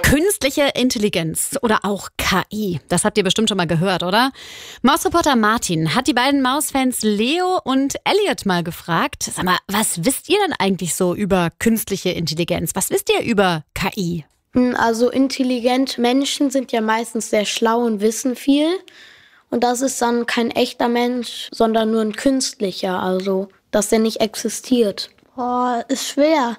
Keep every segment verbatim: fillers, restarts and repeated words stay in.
Künstliche Intelligenz oder auch K I, das habt ihr bestimmt schon mal gehört, oder? Mausreporter Martin hat die beiden Mausfans Leo und Elliot mal gefragt, sag mal, was wisst ihr denn eigentlich so über künstliche Intelligenz? Was wisst ihr über K I? Also intelligente Menschen sind ja meistens sehr schlau und wissen viel. Und das ist dann kein echter Mensch, sondern nur ein künstlicher, also dass der nicht existiert. Boah, ist schwer.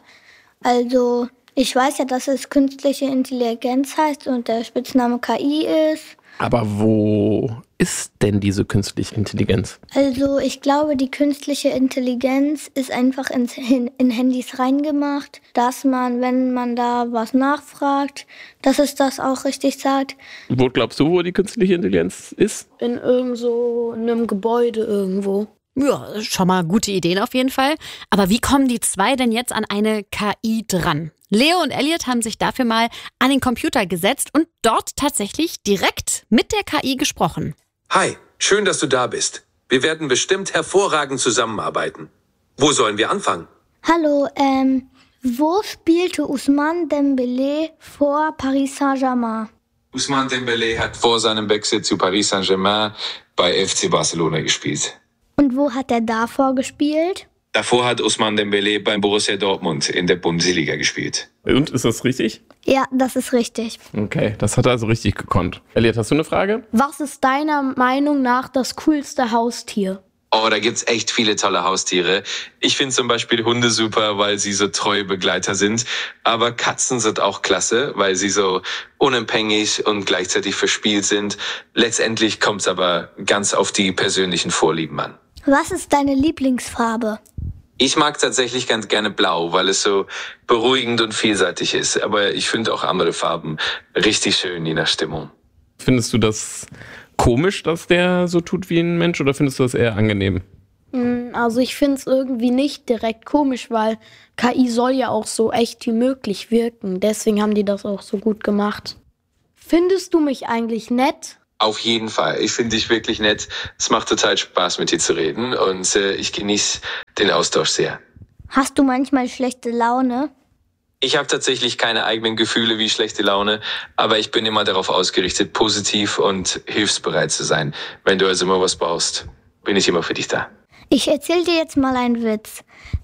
Also ich weiß ja, dass es künstliche Intelligenz heißt und der Spitzname K I ist. Aber wo ist denn diese künstliche Intelligenz? Also ich glaube, die künstliche Intelligenz ist einfach in, in, in Handys reingemacht, dass man, wenn man da was nachfragt, dass es das auch richtig sagt. Wo glaubst du, wo die künstliche Intelligenz ist? In irgend so einem Gebäude irgendwo. Ja, schon mal gute Ideen auf jeden Fall. Aber wie kommen die zwei denn jetzt an eine K I dran? Leo und Elliot haben sich dafür mal an den Computer gesetzt und dort tatsächlich direkt mit der K I gesprochen. Hi, schön, dass du da bist. Wir werden bestimmt hervorragend zusammenarbeiten. Wo sollen wir anfangen? Hallo, ähm, wo spielte Ousmane Dembélé vor Paris Saint-Germain? Ousmane Dembélé hat vor seinem Wechsel zu Paris Saint-Germain bei F C Barcelona gespielt. Und wo hat er davor gespielt? Davor hat Ousmane Dembélé beim Borussia Dortmund in der Bundesliga gespielt. Und, ist das richtig? Ja, das ist richtig. Okay, das hat er also richtig gekonnt. Elliot, hast du eine Frage? Was ist deiner Meinung nach das coolste Haustier? Oh, da gibt's echt viele tolle Haustiere. Ich finde zum Beispiel Hunde super, weil sie so treue Begleiter sind. Aber Katzen sind auch klasse, weil sie so unabhängig und gleichzeitig verspielt sind. Letztendlich kommt's aber ganz auf die persönlichen Vorlieben an. Was ist deine Lieblingsfarbe? Ich mag tatsächlich ganz gerne Blau, weil es so beruhigend und vielseitig ist. Aber ich finde auch andere Farben richtig schön, je nach Stimmung. Findest du das komisch, dass der so tut wie ein Mensch, oder findest du das eher angenehm? Also ich finde es irgendwie nicht direkt komisch, weil K I soll ja auch so echt wie möglich wirken. Deswegen haben die das auch so gut gemacht. Findest du mich eigentlich nett? Auf jeden Fall. Ich finde dich wirklich nett. Es macht total Spaß, mit dir zu reden und äh, ich genieße den Austausch sehr. Hast du manchmal schlechte Laune? Ich habe tatsächlich keine eigenen Gefühle wie schlechte Laune, aber ich bin immer darauf ausgerichtet, positiv und hilfsbereit zu sein. Wenn du also immer was brauchst, bin ich immer für dich da. Ich erzähle dir jetzt mal einen Witz.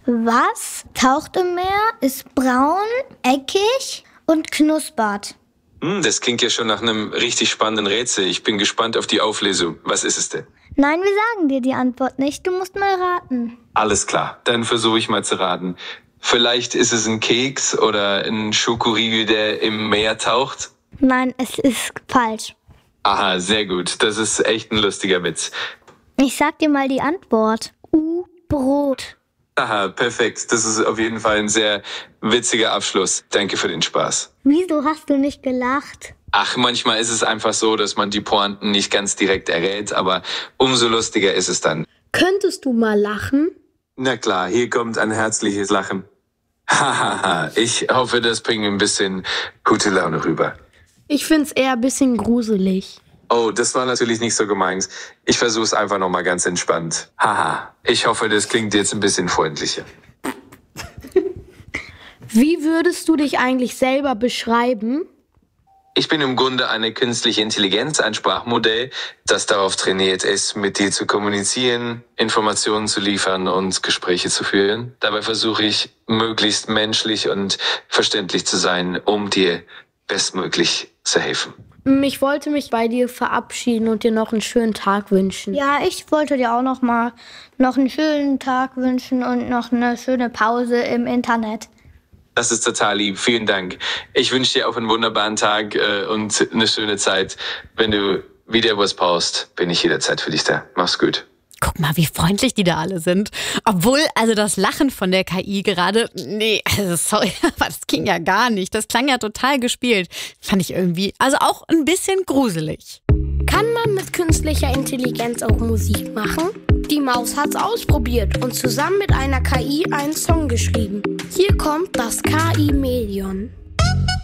Was taucht im Meer, ist braun, eckig und knuspert? Hm, das klingt ja schon nach einem richtig spannenden Rätsel. Ich bin gespannt auf die Auflösung. Was ist es denn? Nein, wir sagen dir die Antwort nicht. Du musst mal raten. Alles klar, dann versuche ich mal zu raten. Vielleicht ist es ein Keks oder ein Schokoriegel, der im Meer taucht? Nein, es ist falsch. Aha, sehr gut. Das ist echt ein lustiger Witz. Ich sag dir mal die Antwort. U-Brot. Aha, perfekt. Das ist auf jeden Fall ein sehr witziger Abschluss. Danke für den Spaß. Wieso hast du nicht gelacht? Ach, manchmal ist es einfach so, dass man die Pointen nicht ganz direkt errät, aber umso lustiger ist es dann. Könntest du mal lachen? Na klar, hier kommt ein herzliches Lachen. Hahaha, ich hoffe, das bringt ein bisschen gute Laune rüber. Ich find's eher ein bisschen gruselig. Oh, das war natürlich nicht so gemeint. Ich versuche es einfach nochmal ganz entspannt. Haha, ich hoffe, das klingt jetzt ein bisschen freundlicher. Wie würdest du dich eigentlich selber beschreiben? Ich bin im Grunde eine künstliche Intelligenz, ein Sprachmodell, das darauf trainiert ist, mit dir zu kommunizieren, Informationen zu liefern und Gespräche zu führen. Dabei versuche ich, möglichst menschlich und verständlich zu sein, um dir bestmöglich zu helfen. Ich wollte mich bei dir verabschieden und dir noch einen schönen Tag wünschen. Ja, ich wollte dir auch noch mal noch einen schönen Tag wünschen und noch eine schöne Pause im Internet. Das ist total lieb. Vielen Dank. Ich wünsche dir auch einen wunderbaren Tag äh, und eine schöne Zeit. Wenn du wieder was brauchst, bin ich jederzeit für dich da. Mach's gut. Guck mal, wie freundlich die da alle sind. Obwohl, also das Lachen von der K I gerade, nee, also sorry, aber das ging ja gar nicht. Das klang ja total gespielt. Fand ich irgendwie, also auch ein bisschen gruselig. Kann man mit künstlicher Intelligenz auch Musik machen? Die Maus hat's ausprobiert und zusammen mit einer K I einen Song geschrieben. Hier kommt das K I-Medion.